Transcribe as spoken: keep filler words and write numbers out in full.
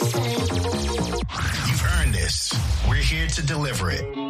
You've earned this. We're here to deliver it.